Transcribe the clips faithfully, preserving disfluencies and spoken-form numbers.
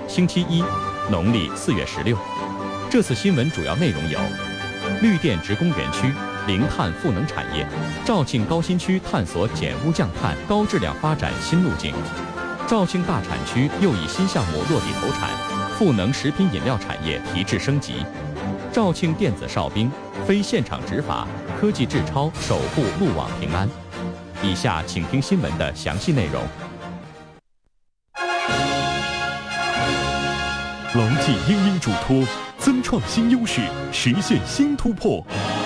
星期一，农历四月十六。这次新闻主要内容有：绿电职工园区零碳赋能产业，肇庆高新区探索减污降碳高质量发展新路径；肇庆大产区又以新项目落地投产，赋能食品饮料产业提质升级；肇庆电子哨兵非现场执法，科技治超，守护路网平安。以下请听新闻的详细内容。 牢记殷殷嘱托，增创新优势，实现新突破。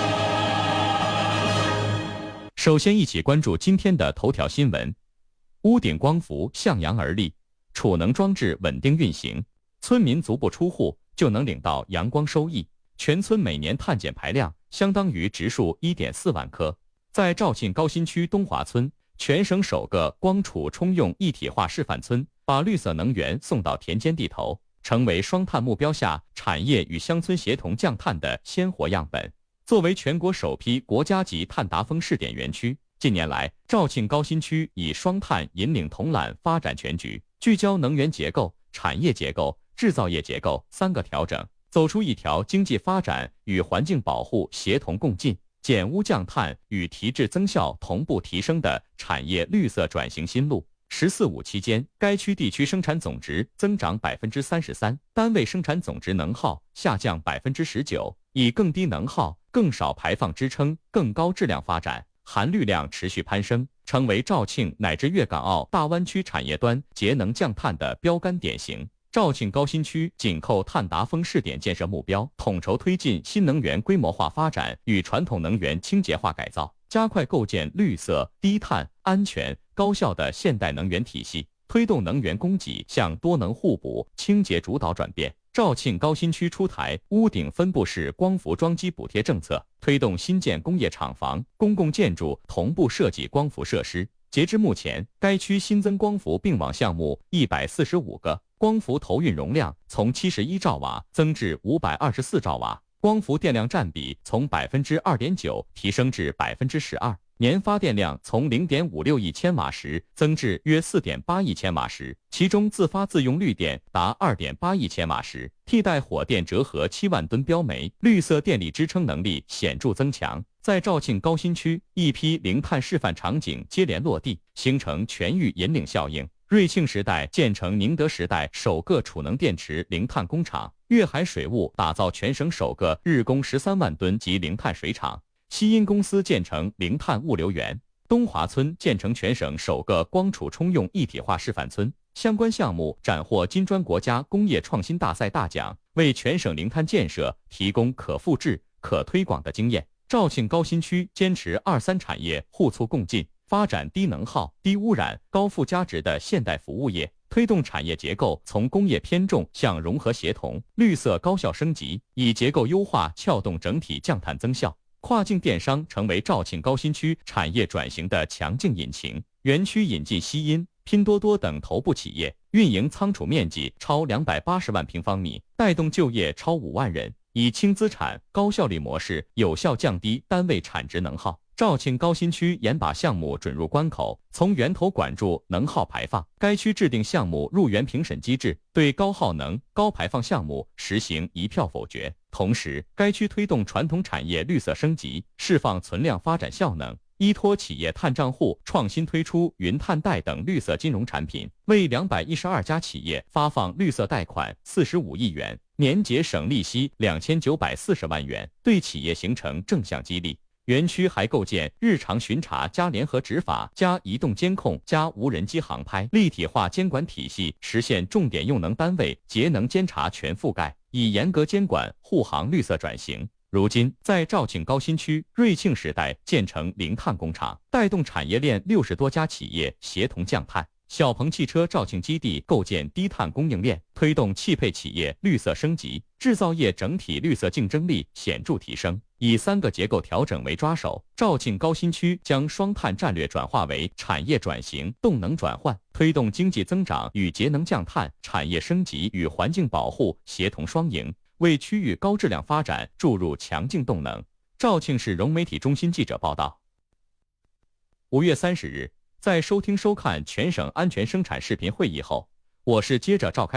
首先，一起关注今天的头条新闻：屋顶光伏向阳而立，储能装置稳定运行，村民足不出户就能领到阳光收益。全村每年碳减排量相当于植树 一点四万棵。在肇庆高新区东华村，全省首个光储充用一体化示范村，把绿色能源送到田间地头，成为双碳目标下产业与乡村协同降碳的鲜活样本。作为全国首批国家级碳达峰试点园区，近年来肇庆高新区以双碳引领统揽发展全局，聚焦能源结构、产业结构、制造业结构三个调整，走出一条经济发展与环境保护协同共进、减污降碳与提质增效同步提升的产业绿色转型新路。十四五期间，该区地区生产总值增长百分之三十三，单位生产总值能耗下降百分之十九，以更低能耗、更少排放支撑更高质量发展，含绿量持续攀升，成为肇庆乃至粤港澳大湾区产业端节能降碳的标杆典型。肇庆高新区紧扣碳达峰试点建设目标，统筹推进新能源规模化发展与传统能源清洁化改造，加快构建绿色、低碳、安全、高效的现代能源体系，推动能源供给向多能互补、清洁主导转变。肇庆高新区出台屋顶分布式光伏装机补贴政策，推动新建工业厂房、公共建筑同步设计光伏设施。截至目前，该区新增光伏并网项目一百四十五个，光伏投运容量从七十一兆瓦增至五百二十四兆瓦，光伏电量占比从百分之二点九提升至百分之十二。年发电量从 零点五六亿千瓦时增至约 四点八亿千瓦时，其中自发自用绿电达 二点八亿千瓦时，替代火电折合七万吨标煤，绿色电力支撑能力显著增强。在肇庆高新区，一批零碳示范场景接连落地，形成全域引领效应。瑞庆时代建成宁德时代首个储能电池零碳工厂，粤海水务打造全省首个日供十三万吨级零碳水厂，西音公司建成零碳物流园，东华村建成全省首个光储充用一体化示范村。相关项目斩获金砖国家工业创新大赛大奖，为全省零碳建设提供可复制、可推广的经验。肇庆高新区坚持二三产业互促共进，发展低能耗、低污染、高附加值的现代服务业，推动产业结构从工业偏重向融合协同、绿色高效升级，以结构优化撬动整体降碳增效。跨境电商成为肇庆高新区产业转型的强劲引擎。园区引进西音、拼多多等头部企业，运营仓储面积超两百八十万平方米，带动就业超五万人，以轻资产、高效率模式有效降低单位产值能耗。肇庆高新区严把项目准入关口，从源头管住能耗排放。该区制定项目入园评审机制，对高耗能、高排放项目实行一票否决。同时，该区推动传统产业绿色升级，释放存量发展效能，依托企业碳账户，创新推出云碳贷等绿色金融产品，为两百一十二家企业发放绿色贷款四十五亿元，年节省利息两千九百四十万元，对企业形成正向激励。园区还构建日常巡查加联合执法加移动监控加无人机航拍立体化监管体系，实现重点用能单位节能监察全覆盖，以严格监管护航绿色转型。如今，在肇庆高新区瑞庆时代建成零碳工厂，带动产业链六十多家企业协同降碳。小鹏汽车肇庆基地构建低碳供应链，推动汽配企业绿色升级，制造业整体绿色竞争力显著提升。以三个结构调整为抓手，肇庆高新区将双碳战略转化为产业转型、动能转换，推动经济增长与节能降碳、产业升级与环境保护协同双赢，为区域高质量发展注入强劲动能。肇庆市融媒体中心记者报道。五月三十日，在收听收看全省安全生产视频会议后，我市接着召开